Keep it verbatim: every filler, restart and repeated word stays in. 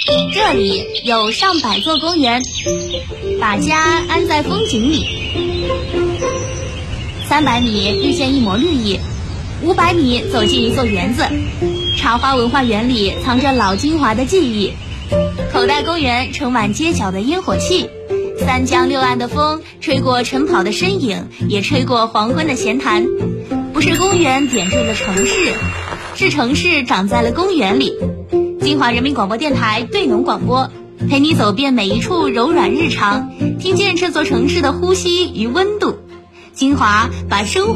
这里有上百座公园，把家安在风景里。三百米遇见一抹绿意，五百米走进一座园子。茶花文化园里藏着老金华的记忆，口袋公园充满街角的烟火气。三江六岸的风吹过晨跑的身影，也吹过黄昏的闲谈。不是公园点缀了城市，是城市长在了公园里。金华人民广播电台对农广播，陪你走遍每一处柔软日常，听见这座城市的呼吸与温度。金华把生活